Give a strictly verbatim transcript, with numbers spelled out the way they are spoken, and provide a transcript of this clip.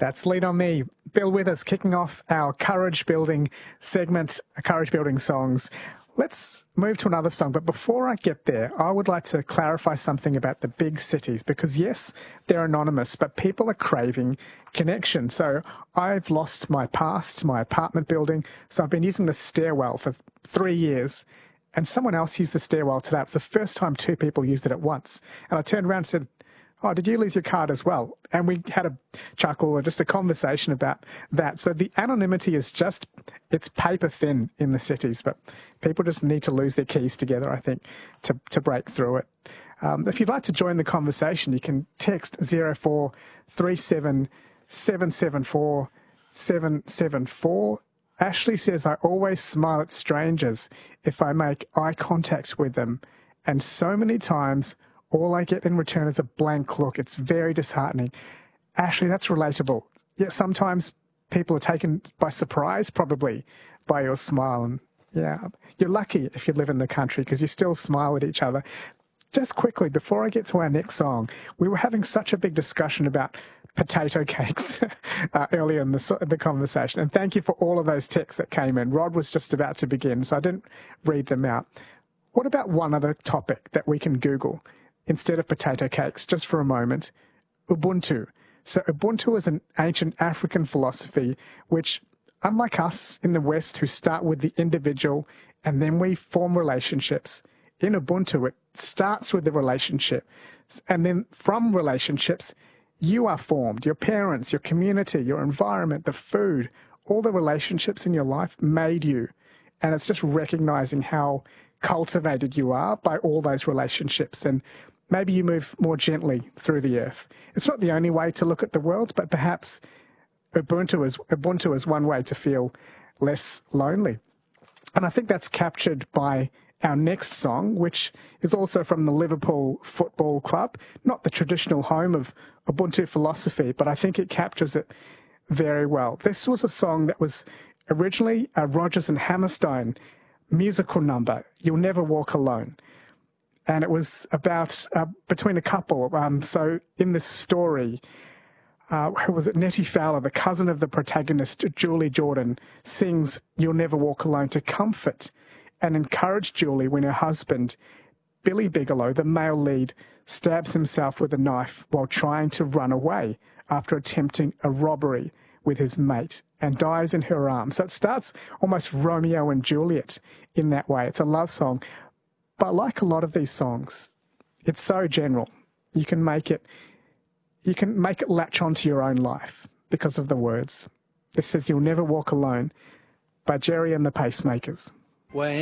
That's Lean On Me. Bill Withers kicking off our courage building segment, courage building songs. Let's move to another song, but before I get there, I would like to clarify something about the big cities, because yes, they're anonymous, but people are craving connection. So I've lost my past, my apartment building, so I've been using the stairwell for three years, and someone else used the stairwell today. It was the first time two people used it at once. And I turned around and said, "Oh, did you lose your card as well?" And we had a chuckle or just a conversation about that. So the anonymity is just, it's paper thin in the cities, but people just need to lose their keys together, I think, to, to break through it. Um, if you'd like to join the conversation, you can text zero four three seven seven seven four seven seven four. Ashley says, "I always smile at strangers if I make eye contact with them. And so many times, all I get in return is a blank look. It's very disheartening." Ashley, that's relatable. Yeah, sometimes people are taken by surprise, probably, by your smile. And yeah, you're lucky if you live in the country because you still smile at each other. Just quickly, before I get to our next song, we were having such a big discussion about potato cakes uh, earlier in the, the conversation. And thank you for all of those texts that came in. Rod was just about to begin, so I didn't read them out. What about one other topic that we can Google instead of potato cakes, just for a moment? Ubuntu. So Ubuntu is an ancient African philosophy which, unlike us in the West who start with the individual and then we form relationships, in Ubuntu it starts with the relationship, and then from relationships you are formed. Your parents, your community, your environment, the food, all the relationships in your life made you. And it's just recognizing how cultivated you are by all those relationships, and maybe you move more gently through the earth. It's not the only way to look at the world, but perhaps Ubuntu is, Ubuntu is one way to feel less lonely. And I think that's captured by our next song, which is also from the Liverpool Football Club, not the traditional home of Ubuntu philosophy, but I think it captures it very well. This was a song that was originally a Rodgers and Hammerstein musical number, "You'll Never Walk Alone." And it was about uh, between a couple. Um, so in this story, uh, who was it? Nettie Fowler, the cousin of the protagonist, Julie Jordan, sings "You'll Never Walk Alone" to comfort and encourage Julie when her husband, Billy Bigelow, the male lead, stabs himself with a knife while trying to run away after attempting a robbery with his mate, and dies in her arms. So it starts almost Romeo and Juliet in that way. It's a love song. But like a lot of these songs, it's so general. You can make it, you can make it latch onto your own life because of the words. This says "You'll Never Walk Alone" by Jerry and the Pacemakers. When